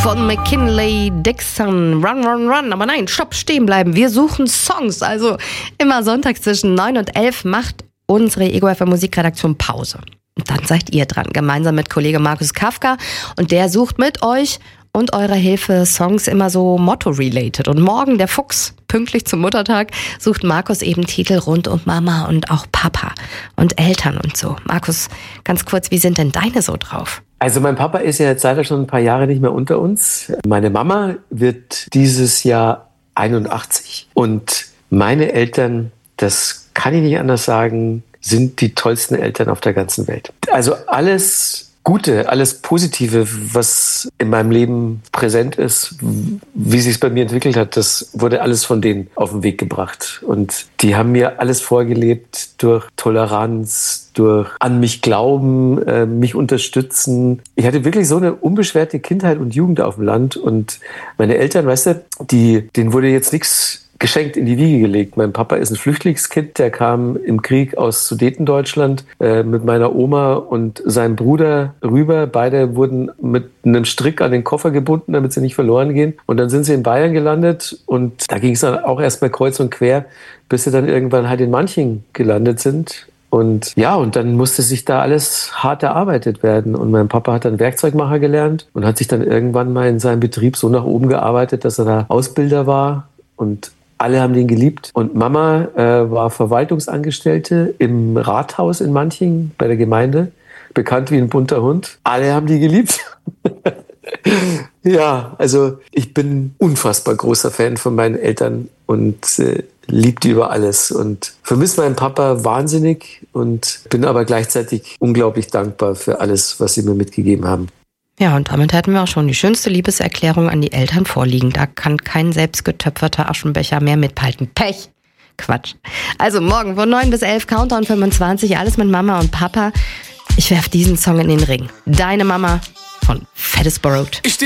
von McKinley Dixon. Run, run, run. Aber nein, stopp, stehen bleiben. Wir suchen Songs. Also immer sonntags zwischen 9 und 11 macht unsere Ego FM Musikredaktion Pause. Und dann seid ihr dran, gemeinsam mit Kollege Markus Kafka. Und der sucht mit euch und eurer Hilfe Songs immer so Motto-related. Und morgen, der Fuchs, pünktlich zum Muttertag, sucht Markus eben Titel rund um Mama und auch Papa und Eltern und so. Markus, ganz kurz, wie sind denn deine so drauf? Also mein Papa ist ja jetzt leider schon ein paar Jahre nicht mehr unter uns. Meine Mama wird dieses Jahr 81. Und meine Eltern, das kann ich nicht anders sagen, sind die tollsten Eltern auf der ganzen Welt. Also alles Gute, alles Positive, was in meinem Leben präsent ist, wie sich es bei mir entwickelt hat, das wurde alles von denen auf den Weg gebracht. Und die haben mir alles vorgelebt durch Toleranz, durch an mich glauben, mich unterstützen. Ich hatte wirklich so eine unbeschwerte Kindheit und Jugend auf dem Land. Und meine Eltern, weißt du, denen wurde jetzt nichts geschenkt in die Wiege gelegt. Mein Papa ist ein Flüchtlingskind, der kam im Krieg aus Sudetendeutschland mit meiner Oma und seinem Bruder rüber. Beide wurden mit einem Strick an den Koffer gebunden, damit sie nicht verloren gehen. Und dann sind sie in Bayern gelandet und da ging es dann auch erstmal kreuz und quer, bis sie dann irgendwann halt in Manching gelandet sind. Und ja, und dann musste sich da alles hart erarbeitet werden. Und mein Papa hat dann Werkzeugmacher gelernt und hat sich dann irgendwann mal in seinem Betrieb so nach oben gearbeitet, dass er da Ausbilder war. Und alle haben den geliebt. Und Mama war Verwaltungsangestellte im Rathaus in Manching bei der Gemeinde. Bekannt wie ein bunter Hund. Alle haben die geliebt. Ja, also ich bin unfassbar großer Fan von meinen Eltern und liebe die über alles. Und vermisse meinen Papa wahnsinnig und bin aber gleichzeitig unglaublich dankbar für alles, was sie mir mitgegeben haben. Ja, und damit hätten wir auch schon die schönste Liebeserklärung an die Eltern vorliegen. Da kann kein selbstgetöpferter Aschenbecher mehr mithalten. Pech! Quatsch. Also morgen von 9 bis 11, Countdown 25, alles mit Mama und Papa. Ich werf diesen Song in den Ring. Deine Mama von Fettes Borrowed.